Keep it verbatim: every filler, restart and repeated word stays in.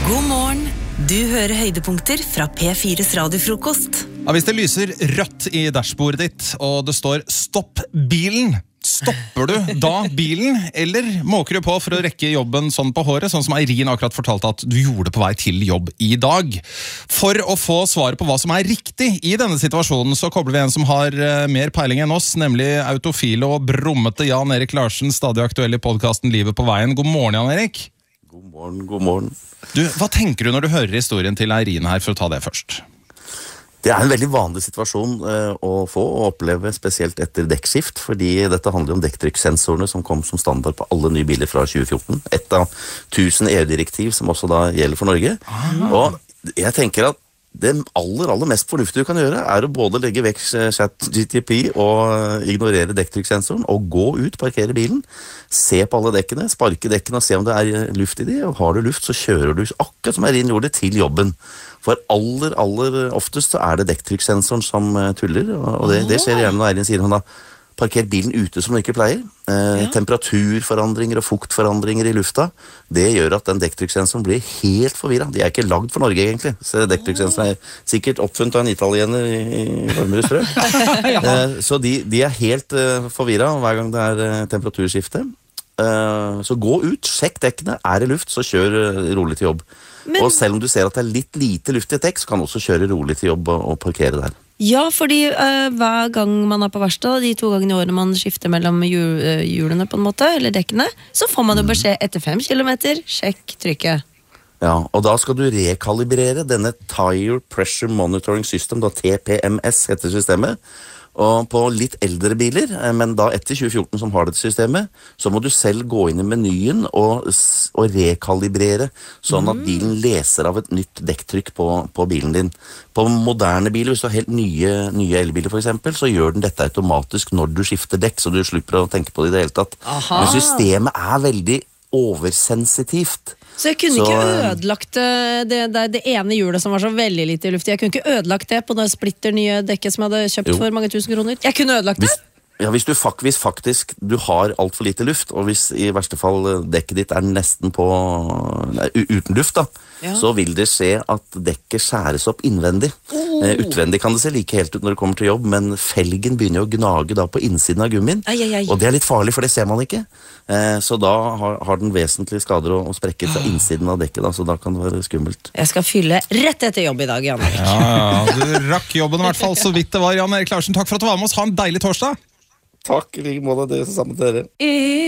God morgen, du hører høydepunkter fra P fires radiofrokost. Ja, hvis det lyser rødt i dashbordet ditt, og det står stopp bilen, stopper du da bilen, eller måker du på for å rekke jobben sånn på håret, sånn som Eirin akkurat fortalte at du gjorde på vei til jobb i dag? For å få svaret på hva som er riktig i denne situasjonen, så kobler vi en som har mer peiling enn oss, nemlig autofile og brummete Jan Erik Larsen, stadig aktuell i podcasten Livet på veien. God morgen, Jan Erik. God morgen, god morgen. Du, hva tenker du når du hører historien til Eirin her, for å ta det først? Det er en veldig vanlig situasjon eh, å få og oppleve, spesielt etter dekkskift, fordi dette handler om dekktrykksensorene som kom som standard på alle nye biler fra tjue fjorten. Et av tusen E U-direktiv som også da gjelder for Norge. Ah. Og jeg tenker at det aller, aller mest fornuftige du kan gjøre er å både legge vekk chat G T P og ignorere dekktrykksensoren og gå ut, parkere bilen, se på alle dekkene, sparke dekkene og se om det er luft i de, og har du luft så kjører du akkurat som Eirin gjorde til jobben. For aller, aller oftest så er det dekktrykksensoren som tuller, og det, det skjer gjerne når Eirin sier hun har parkert bilen ute som hun ikke pleier. Eh, ja. Temperaturforandringer og fuktforandringer i lufta, det gjør at den dekktrykksensoren blir helt forvirret. De er ikke lagd for Norge egentlig, så dekktrykksensoren er sikkert oppfunnet av en italiener i, i varmere strøk. ja. eh, så de, de er helt uh, forvirret hver gang det er uh, temperaturskifte. Uh, så gå ut, sjekk dekkene, er det luft, så kjør uh, rolig til jobb. Men... Og selv om du ser at det er litt lite luft i et dekk, så kan du også kjøre rolig til jobb og, og parkere der. Ja, fordi uh, hver gang man er på verksted, de to gangene i året man skifter mellom hjul, uh, hjulene på en måte, eller dekkene, så får man jo beskjed etter fem kilometer, sjekk trykket. Ja, og da skal du rekalibrere denne Tire Pressure Monitoring System, da T P M S heter systemet. Og på litt eldre biler, men da etter tjue fjorten som har dette systemet, så må du selv gå inn i menyen og, og rekalibrere, sånn at bilen leser av et nytt dekktrykk på, på bilen din. På moderne biler, hvis du har helt nye, nye elbiler for eksempel, så gjør den dette automatisk når du skifter dekk, så du slipper å tenke på det i det hele tatt. Aha. Men systemet er veldig oversensitivt. Så jeg kunne så, ikke ødelagt det, det, det ene hjulet som var så veldig lite i luft. Jeg kunne ikke ødelagt det på det splitter nye dekket som jeg hadde kjøpt jo. for mange tusen kroner. Jeg kunne ødelagt det. Hvis, ja, hvis du hvis faktisk du har alt for lite luft, og hvis i verste fall dekket ditt er nesten på nei, uten luft, da, ja. så vil det skje at dekket skjæres opp innvendig. Oh. Eh, utvendig kan det se like helt ut når det kommer til jobb, men felgen begynner å gnage da på innsiden av gummien, ai, ai, ai. og det er litt farlig, for det ser man ikke. Eh, så da har, har den vesentlige skader og, og sprekker fra innsiden av dekket, da, så da kan det være skummelt. Jeg skal fylle rett etter jobb i dag, Jan Erik. Ja, ja, du rakk jobben i hvert fall, så vidt det var. Jan Erik Larsen, takk for at du var med oss. Ha en deilig torsdag. Takk, i like måte, det er sammen til dere.